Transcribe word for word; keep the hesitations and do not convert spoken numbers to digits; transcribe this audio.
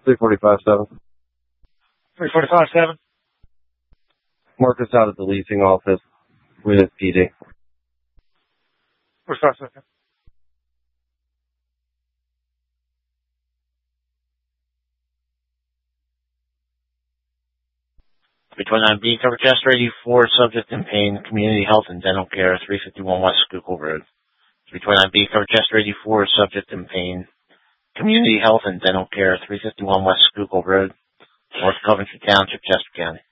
three forty-five seven. three forty-five seven. Marcus out at the leasing office with P D. three forty-five seven. three twenty-nine B, cover chest eighty-four, subject in pain, community health and dental care, three fifty-one West Schuylkill Road. three twenty-nine B, cover chest eighty-four, subject in pain, community health and dental care, three fifty-one West Schuylkill Road, North Coventry Township, Chester County.